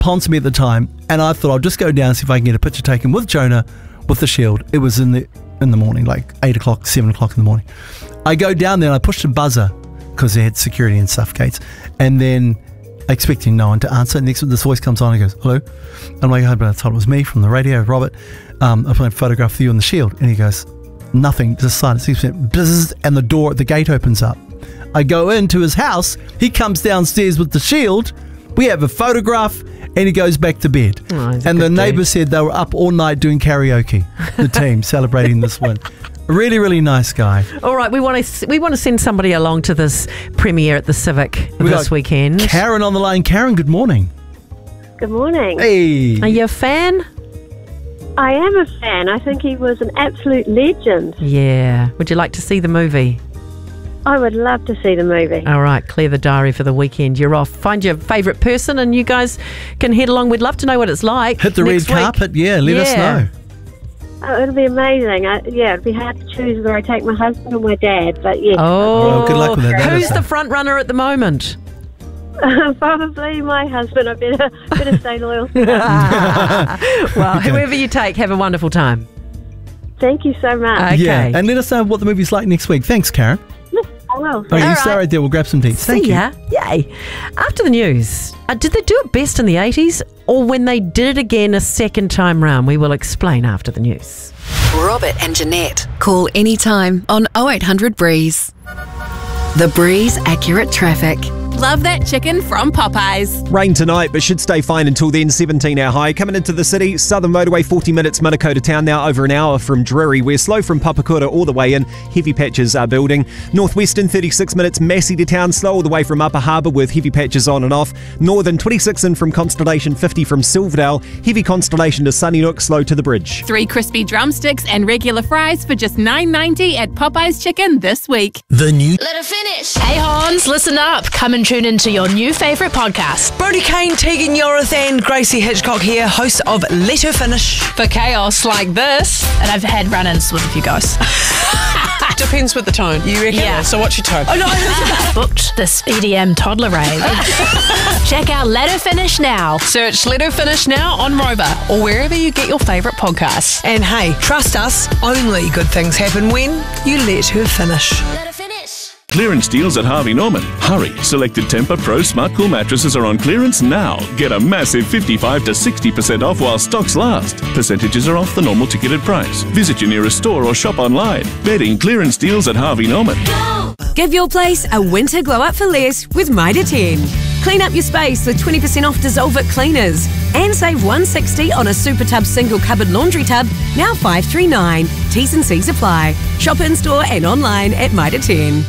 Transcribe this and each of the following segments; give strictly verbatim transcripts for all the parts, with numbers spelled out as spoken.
Ponsonby at the time, and I thought I'll just go down and see if I can get a picture taken with Jonah with the shield. It was in the in the morning, like eight o'clock, seven o'clock in the morning. I go down there and I push the buzzer because they had security and stuff gates, and then expecting no one to answer. And next, this voice comes on and goes, "Hello," and I'm like, "I thought it was me from the radio, Robert. Um, I put a photograph of you on the shield," and he goes, "Nothing, just silence." He went, "Bzzz," and the door at the gate opens up. I go into his house. He comes downstairs with the shield. We have a photograph, and he goes back to bed. Oh, and the neighbour said they were up all night doing karaoke, the team, celebrating this win. Really, really nice guy. All right, we want to we want to send somebody along to this premiere at the Civic We this got weekend. Karen on the line. Karen, good morning. Good morning. Hey. Are you a fan? I am a fan. I think he was an absolute legend. Yeah. Would you like to see the movie? I would love to see the movie. All right, clear the diary for the weekend. You're off. Find your favourite person and you guys can head along. We'd love to know what it's like. Hit the next red week. carpet. Yeah, let Yeah. us know. Oh, it'll be amazing. I, yeah, it'd be hard to choose whether I take my husband or my dad, but yes. Oh, Oh, good luck with that. That Who's is the a- front runner at the moment? Probably my husband. I better, better stay loyal. Well, whoever you take, have a wonderful time. Thank you so much. Okay. Yeah, and let us know what the movie's like next week. Thanks, Karen. I will. Oh, you All stay right. right there. We'll grab some deets. Thank See you. ya. Yay. After the news, uh, did they do it best in the eighties or when they did it again a second time round? We will explain after the news. Robert and Jeanette. Call anytime on oh eight hundred Breeze. The Breeze Accurate Traffic. Love that chicken from Popeyes. Rain tonight, but should stay fine until then. seventeen hour high. Coming into the city, Southern Motorway, forty minutes, Manukau to town now, over an hour from Drury. We're slow from Papakura all the way in. Heavy patches are building. Northwestern, thirty-six minutes, Massey to town, slow all the way from Upper Harbour with heavy patches on and off. Northern, twenty-six in from Constellation, fifty from Silverdale. Heavy Constellation to Sunnybrook, slow to the bridge. Three crispy drumsticks and regular fries for just nine ninety at Popeyes Chicken this week. The new Let her finish. Hey Hans, listen up. Come and tune into your new favourite podcast. Brody Kane, Tegan Yorathan, Gracie Hitchcock here, hosts of Let Her Finish. For chaos like this. And I've had run-ins with a few guys. Depends with the tone. You reckon? Yeah. So what's your tone? Oh no, booked this E D M toddler rave. Check out Let Her Finish now. Search Let Her Finish now on Rover or wherever you get your favourite podcasts. And hey, trust us, only good things happen when you let her finish. Let her finish. Clearance deals at Harvey Norman. Hurry! Selected Tempur Pro Smart Cool mattresses are on clearance now. Get a massive fifty-five to sixty percent off while stocks last. Percentages are off the normal ticketed price. Visit your nearest store or shop online. Bedding clearance deals at Harvey Norman. Give your place a winter glow up for less with Mitre ten. Clean up your space with twenty percent off Dissolve It cleaners. And save one hundred sixty dollars on a Super Tub single cupboard laundry tub, now five hundred thirty-nine dollars. T's and C's apply. Shop in store and online at Mitre ten.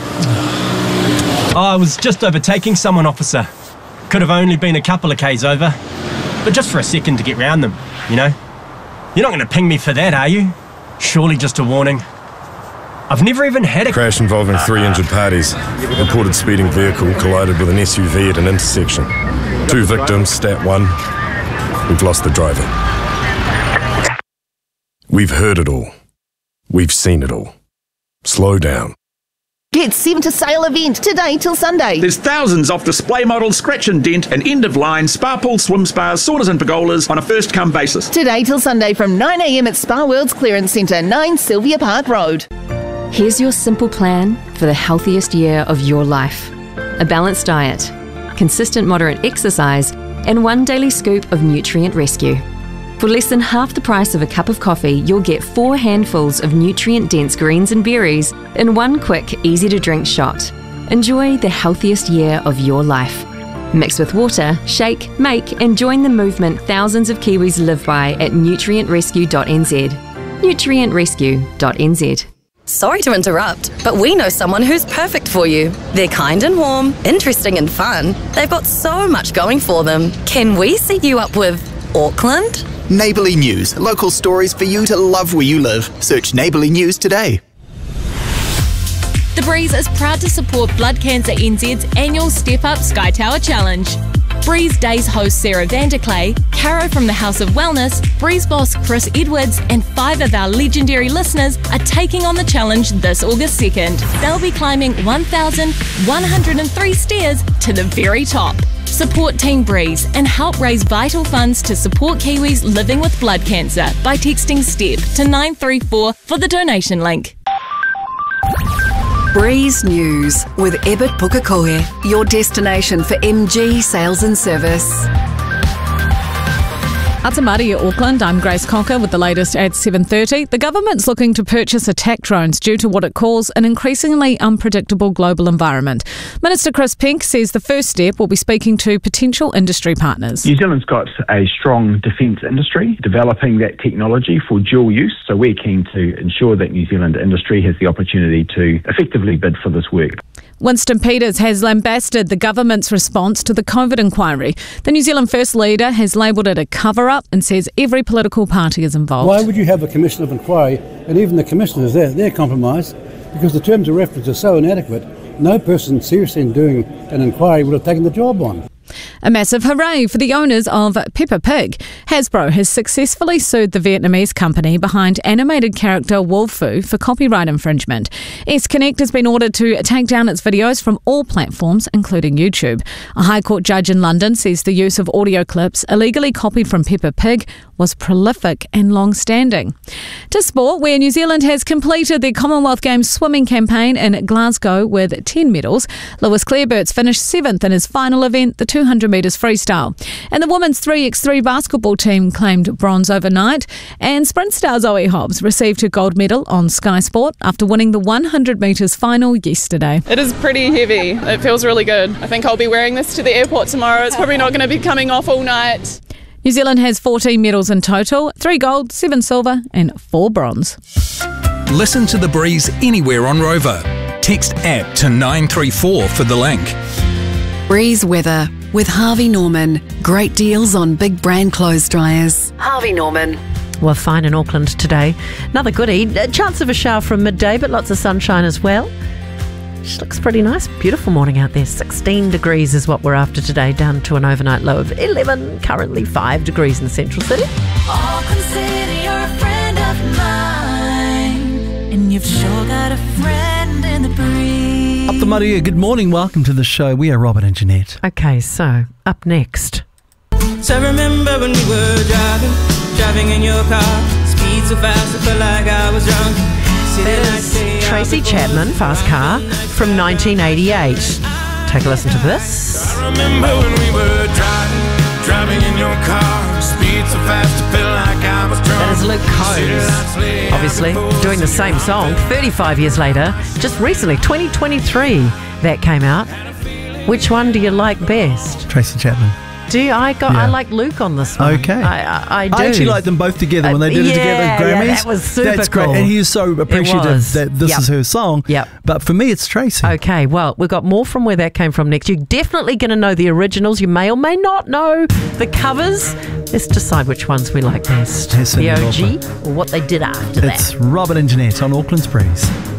Oh, I was just overtaking someone, officer. Could have only been a couple of k's over. But just for a second to get round them, you know? You're not going to ping me for that, are you? Surely just a warning. I've never even had a crash involving three injured parties. Reported speeding vehicle collided with an S U V at an intersection. Two victims, stat one. We've lost the driver. We've heard it all. We've seen it all. Slow down. Get seven to sale event today till Sunday. There's thousands off display models, scratch and dent, and end-of-line spa pools, swim spas, saunas and pergolas on a first-come basis. Today till Sunday from nine a m at Spa World's Clearance Centre, nine Sylvia Park Road. Here's your simple plan for the healthiest year of your life. A balanced diet, consistent moderate exercise, and one daily scoop of Nutrient Rescue. For less than half the price of a cup of coffee, you'll get four handfuls of nutrient-dense greens and berries in one quick, easy-to-drink shot. Enjoy the healthiest year of your life. Mix with water, shake, make, and join the movement thousands of Kiwis live by at nutrient rescue dot n z. nutrient rescue dot n z. Sorry to interrupt, but we know someone who's perfect for you. They're kind and warm, interesting and fun. They've got so much going for them. Can we set you up with Auckland? Neighbourly News, local stories for you to love where you live. Search Neighbourly News today. The Breeze is proud to support Blood Cancer N Z's annual Step Up Sky Tower Challenge. Breeze Days host Sarah Vanderclay, Caro from the House of Wellness, Breeze boss Chris Edwards, and five of our legendary listeners are taking on the challenge this August second. They'll be climbing one thousand one hundred three stairs to the very top. Support Team Breeze and help raise vital funds to support Kiwis living with blood cancer by texting STEP to nine three four for the donation link. Breeze News with Ebert Pukekohe, your destination for M G sales and service. Atamari at Auckland, I'm Grace Cocker with the latest at seven thirty. The government's looking to purchase attack drones due to what it calls an increasingly unpredictable global environment. Minister Chris Pink says the first step will be speaking to potential industry partners. New Zealand's got a strong defence industry developing that technology for dual use, so we're keen to ensure that New Zealand industry has the opportunity to effectively bid for this work. Winston Peters has lambasted the government's response to the COVID inquiry. The New Zealand First Leader has labelled it a cover-up and says every political party is involved. Why would you have a commission of inquiry and even the commissioners there, they're compromised because the terms of reference are so inadequate, no person seriously in doing an inquiry would have taken the job on. A massive hooray for the owners of Peppa Pig. Hasbro has successfully sued the Vietnamese company behind animated character Wolfoo for copyright infringement. S-Connect has been ordered to take down its videos from all platforms, including YouTube. A High Court judge in London says the use of audio clips illegally copied from Peppa Pig was prolific and long-standing. To sport, where New Zealand has completed the Commonwealth Games swimming campaign in Glasgow with ten medals, Lewis Clareberts finished seventh in his final event, the two hundred metres freestyle. And the women's three by three basketball team claimed bronze overnight, and sprint star Zoe Hobbs received her gold medal on Sky Sport after winning the one hundred metres final yesterday. It is pretty heavy. It feels really good. I think I'll be wearing this to the airport tomorrow. It's probably not going to be coming off all night. New Zealand has fourteen medals in total, three gold, seven silver and four bronze. Listen to The Breeze anywhere on Rover. Text app to nine three four for the link. Breeze weather with Harvey Norman. Great deals on big brand clothes dryers. Harvey Norman. Well, fine in Auckland today. Another goodie. A chance of a shower from midday, but lots of sunshine as well. Just looks pretty nice. Beautiful morning out there. sixteen degrees is what we're after today, down to an overnight low of eleven. Currently five degrees in Central City. Auckland City, you're a friend of mine, and you've sure got a friend in the breeze. Up the Maria, good morning. Welcome to the show. We are Robert and Jeanette. Okay, so up next. So remember when we were driving, driving in your car, speed so fast I felt like I was drunk. There's Tracy Chapman, Fast Car, from nineteen eighty-eight. Take a listen to this. I remember when we were driving, driving in your car, speed so fast I felt like I was drunk. That is Luke Combs, obviously, doing the same song thirty-five years later. Just recently, twenty twenty-three, that came out. Which one do you like best? Tracy Chapman. Do you? I got. Yeah. I like Luke on this one. Okay. I, I, I do. I actually like them both together when they did uh, it together yeah, at Grammys. Yeah, that was super That's cool. great. And he is so appreciative that this yep. is her song. Yep. But for me, it's Tracy. Okay, well, we've got more from where that came from next. You're definitely going to know the originals. You may or may not know the covers. Let's decide which ones we like best. Yes, the O G Robert. or what they did after It's that. Robert and Jeanette on Auckland's Breeze.